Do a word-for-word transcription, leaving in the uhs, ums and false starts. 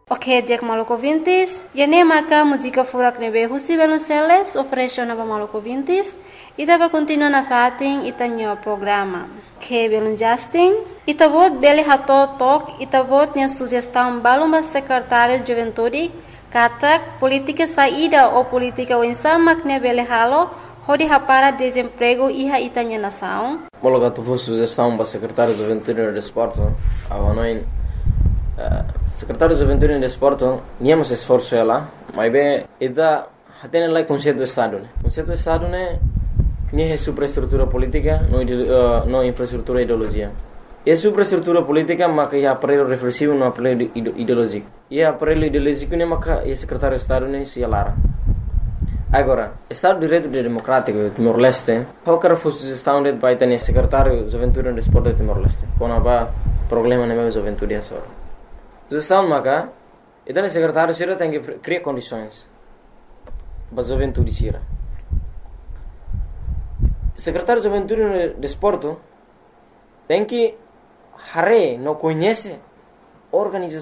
Ok, dia Maluco ouvintes, e nem marca música furak nebe Husi Velonceles oferece na Maluco ouvintes e dava continuar na fatin e tanho programa. Que belum Justin, e tabot beli hato tok e tabot nia sugestão baluma secretário de juventude katak política saída ou política wensamak ne beli halo hodi hapara desemprego iha itanya nação. Mologa tu fosse sugestão para secretário de juventude e desporto, avanoin secretário de juventude e desporto, niamos esforço ela, mas bem, ida hatene lá conceito do estado, né? Conceito do estado né, nem é superestrutura política, não uh, não infraestrutura ideologia. É superestrutura política, mas que é aparelho reflexivo, não aparelho ideológico. E é aparelho ideológico né, mas que é secretário de estado né, se alara. Agora, Estado de Direito Democrático Timor-Leste, qualquer fosse sugestão de para ter secretário de juventude e desporto de Timor-Leste, quando há problema na minha juventude é só. Sugestão maca, então o secretário Sira tem que criar condições para a juventude Sira. Secretário de Juventude e Desporto tem que hare não conhece organização